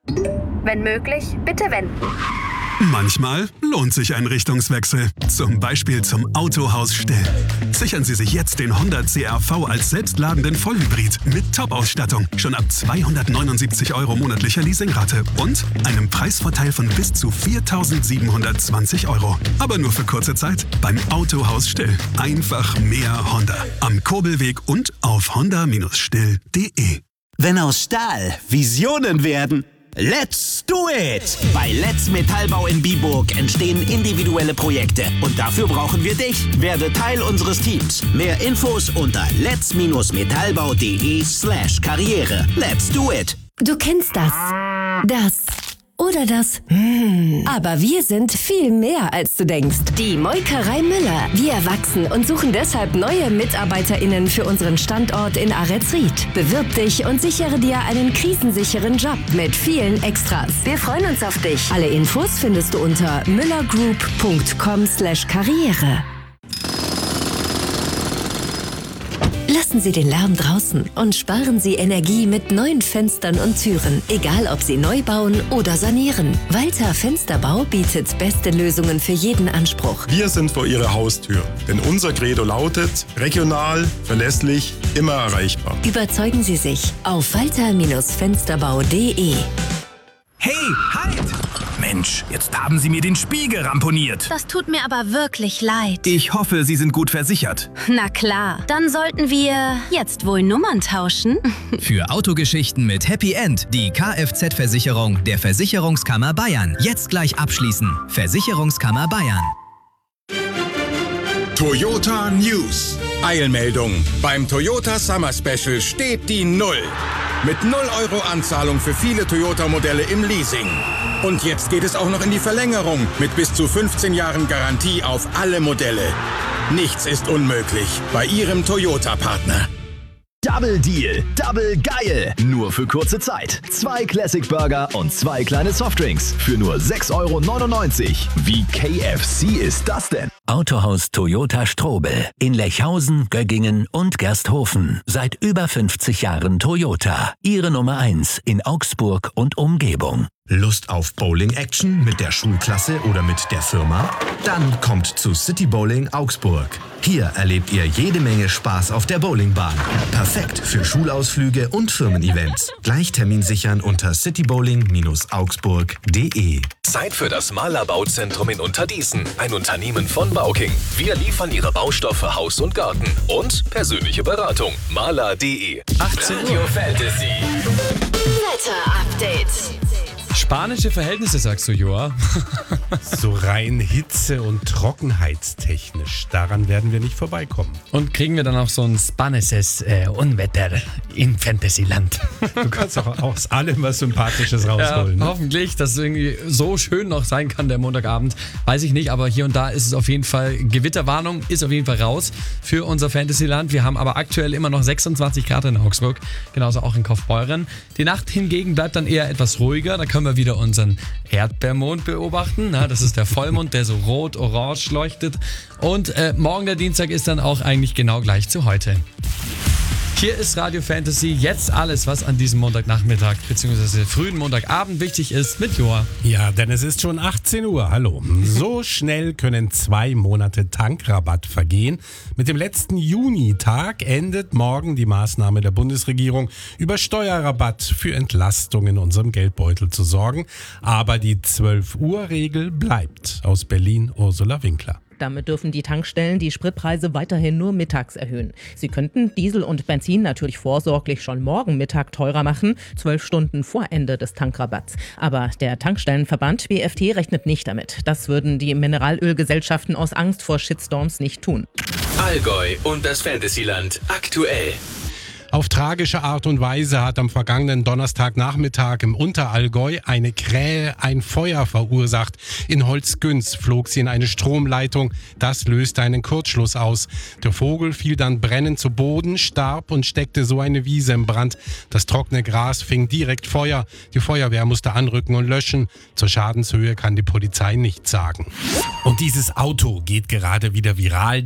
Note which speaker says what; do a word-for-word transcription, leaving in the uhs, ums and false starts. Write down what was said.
Speaker 1: Wenn möglich, bitte wenden.
Speaker 2: Manchmal lohnt sich ein Richtungswechsel. Zum Beispiel zum Autohaus Still. Sichern Sie sich jetzt den Honda C R V als selbstladenden Vollhybrid mit Top-Ausstattung. Schon ab zweihundertneunundsiebzig Euro monatlicher Leasingrate und einem Preisvorteil von bis zu viertausendsiebenhundertzwanzig Euro. Aber nur für kurze Zeit beim Autohaus Still. Einfach mehr Honda. Am Kurbelweg und auf honda still punkt de.
Speaker 3: Wenn aus Stahl Visionen werden, let's do it! Bei Let's Metallbau in Biburg entstehen individuelle Projekte und dafür brauchen wir dich. Werde Teil unseres Teams. Mehr Infos unter lets-metallbau.de slash Karriere. Let's do it!
Speaker 4: Du kennst das. Das. Oder das. Hm. Aber wir sind viel mehr, als du denkst. Die Molkerei Müller. Wir wachsen und suchen deshalb neue MitarbeiterInnen für unseren Standort in Aretz-Ried. Bewirb dich und sichere dir einen krisensicheren Job mit vielen Extras. Wir freuen uns auf dich. Alle Infos findest du unter müllergroup.com slash Karriere. Lassen Sie den Lärm draußen und sparen Sie Energie mit neuen Fenstern und Türen. Egal, ob Sie neu bauen oder sanieren. Walter Fensterbau bietet beste Lösungen für jeden Anspruch.
Speaker 5: Wir sind vor Ihrer Haustür, denn unser Credo lautet: regional, verlässlich, immer erreichbar.
Speaker 4: Überzeugen Sie sich auf walter Fensterbau punkt de.
Speaker 6: Hey, halt! Mensch, jetzt haben Sie mir den Spiegel ramponiert.
Speaker 7: Das tut mir aber wirklich leid.
Speaker 6: Ich hoffe, Sie sind gut versichert.
Speaker 7: Na klar, dann sollten wir jetzt wohl Nummern tauschen.
Speaker 8: Für Autogeschichten mit Happy End die Kfz-Versicherung der Versicherungskammer Bayern. Jetzt gleich abschließen. Versicherungskammer Bayern.
Speaker 9: Toyota News. Eilmeldung. Beim Toyota Summer Special steht die Null. Mit null Euro Anzahlung für viele Toyota-Modelle im Leasing. Und jetzt geht es auch noch in die Verlängerung mit bis zu fünfzehn Jahren Garantie auf alle Modelle. Nichts ist unmöglich bei Ihrem Toyota-Partner.
Speaker 10: Double Deal, Double geil. Nur für kurze Zeit. Zwei Classic Burger und zwei kleine Softdrinks für nur sechs Euro neunundneunzig. Wie K F C ist das denn?
Speaker 11: Autohaus Toyota Strobel in Lechhausen, Göggingen und Gersthofen. Seit über fünfzig Jahren Toyota. Ihre Nummer eins in Augsburg und Umgebung.
Speaker 12: Lust auf Bowling-Action mit der Schulklasse oder mit der Firma? Dann kommt zu City Bowling Augsburg. Hier erlebt ihr jede Menge Spaß auf der Bowlingbahn. Perfekt für Schulausflüge und Firmen-Events. Gleich Termin sichern unter citybowling augsburg punkt de.
Speaker 13: Zeit für das Mahler Bauzentrum in Unterdießen. Ein Unternehmen von Bauking. Wir liefern Ihre Baustoffe Haus und Garten und persönliche Beratung. mahler punkt de.
Speaker 14: achtzehn Uhr.
Speaker 13: Radio Fantasy.
Speaker 7: Wetter-Update.
Speaker 14: Spanische Verhältnisse, sagst du, Joa?
Speaker 15: So rein hitze- und trockenheitstechnisch. Daran werden wir nicht vorbeikommen.
Speaker 14: Und kriegen wir dann auch so ein spanisches äh, Unwetter im Fantasyland?
Speaker 15: Du kannst auch aus allem was Sympathisches rausholen.
Speaker 14: Ja,
Speaker 15: ne?
Speaker 14: Hoffentlich, dass es irgendwie so schön noch sein kann, der Montagabend. Weiß ich nicht, aber hier und da ist es auf jeden Fall, Gewitterwarnung ist auf jeden Fall raus für unser Fantasyland. Wir haben aber aktuell immer noch sechsundzwanzig Grad in Augsburg, genauso auch in Kaufbeuren. Die Nacht hingegen bleibt dann eher etwas ruhiger, da können wir wieder unseren Erdbeermond beobachten. Na, das ist der Vollmond, der so rot-orange leuchtet. Und äh, morgen der Dienstag ist dann auch eigentlich genau gleich zu heute. Hier ist Radio Fantasy, jetzt alles, was an diesem Montagnachmittag bzw. frühen Montagabend wichtig ist, mit Joa.
Speaker 15: Ja, denn es ist schon achtzehn Uhr, hallo. So schnell können zwei Monate Tankrabatt vergehen. Mit dem letzten Junitag endet morgen die Maßnahme der Bundesregierung, über Steuerrabatt für Entlastung in unserem Geldbeutel zu sorgen. Aber die zwölf Uhr Regel bleibt. Aus Berlin, Ursula Winkler.
Speaker 16: Damit dürfen die Tankstellen die Spritpreise weiterhin nur mittags erhöhen. Sie könnten Diesel und Benzin natürlich vorsorglich schon morgen Mittag teurer machen, zwölf Stunden vor Ende des Tankrabatts. Aber der Tankstellenverband B F T rechnet nicht damit. Das würden die Mineralölgesellschaften aus Angst vor Shitstorms nicht tun.
Speaker 13: Allgäu und das Fantasyland aktuell.
Speaker 15: Auf tragische Art und Weise hat am vergangenen Donnerstagnachmittag im Unterallgäu eine Krähe ein Feuer verursacht. In Holzgünz flog sie in eine Stromleitung. Das löste einen Kurzschluss aus. Der Vogel fiel dann brennend zu Boden, starb und steckte so eine Wiese im Brand. Das trockene Gras fing direkt Feuer. Die Feuerwehr musste anrücken und löschen. Zur Schadenshöhe kann die Polizei nichts sagen. Und dieses Auto geht gerade wieder viral.